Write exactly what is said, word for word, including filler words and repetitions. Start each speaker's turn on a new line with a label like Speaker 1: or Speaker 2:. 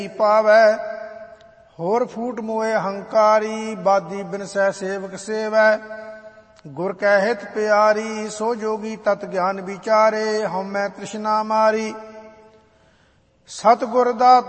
Speaker 1: ਪਾਵੈ। ਹੋਰ ਫੂਟ ਮੋਏ ਹੰਕਾਰੀ, ਬਾਦੀ ਬਿਨਸੈ ਸੇਵਕ ਸੇਵੈ। ਗੁਰ ਕੈ ਹਿਤ ਪਿਆਰੀ, ਸੋ ਜੋਗੀ ਤਤ ਗਿਆਨ ਵਿਚਾਰੇ। ਹਉਮੈ ਤ੍ਰਿਸ਼ਨਾ ਮਾਰੀ, ਸਤਿਗੁਰ ਦਾਤਾ